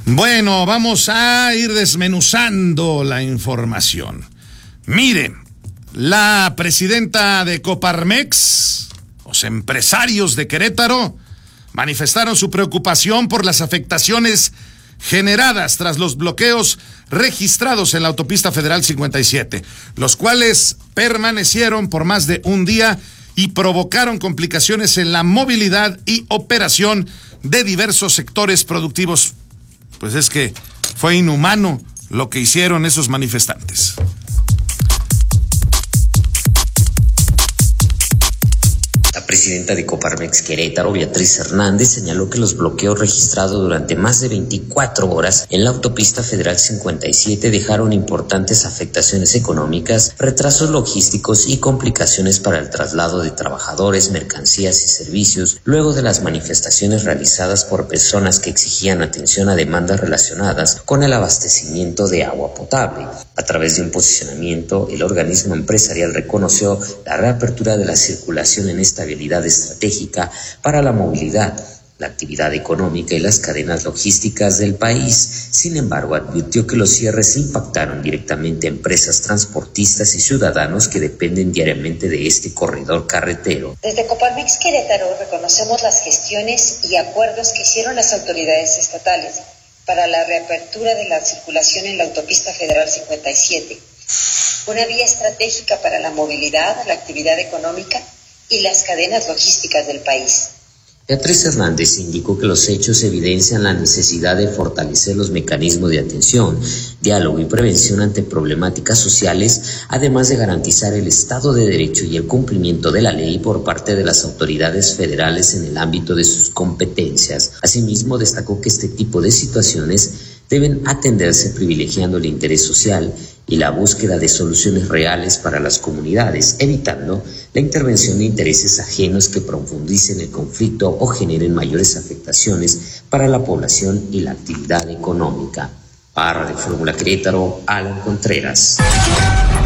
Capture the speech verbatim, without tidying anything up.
Bueno, vamos a ir desmenuzando la información. Miren, la presidenta de Coparmex, los empresarios de Querétaro, manifestaron su preocupación por las afectaciones generadas tras los bloqueos registrados en la autopista federal cincuenta y siete, los cuales permanecieron por más de un día y provocaron complicaciones en la movilidad y operación de diversos sectores productivos. Pues es que fue inhumano lo que hicieron esos manifestantes. La presidenta de Coparmex Querétaro, Beatriz Hernández, señaló que los bloqueos registrados durante más de veinticuatro horas en la autopista federal cincuenta y siete dejaron importantes afectaciones económicas, retrasos logísticos y complicaciones para el traslado de trabajadores, mercancías y servicios, luego de las manifestaciones realizadas por personas que exigían atención a demandas relacionadas con el abastecimiento de agua potable. A través de un posicionamiento, el organismo empresarial reconoció la reapertura de la circulación en esta vialidad estratégica para la movilidad, la actividad económica y las cadenas logísticas del país. Sin embargo, advirtió que los cierres impactaron directamente a empresas transportistas y ciudadanos que dependen diariamente de este corredor carretero. Desde Coparmex Querétaro reconocemos las gestiones y acuerdos que hicieron las autoridades estatales para la reapertura de la circulación en la autopista federal cincuenta y siete, una vía estratégica para la movilidad, la actividad económica y las cadenas logísticas del país. Beatriz Hernández indicó que los hechos evidencian la necesidad de fortalecer los mecanismos de atención, diálogo y prevención ante problemáticas sociales, además de garantizar el Estado de Derecho y el cumplimiento de la ley por parte de las autoridades federales en el ámbito de sus competencias. Asimismo, destacó que este tipo de situaciones deben atenderse privilegiando el interés social y la búsqueda de soluciones reales para las comunidades, evitando la intervención de intereses ajenos que profundicen el conflicto o generen mayores afectaciones para la población y la actividad económica. Para de Fórmula Querétaro, Alan Contreras.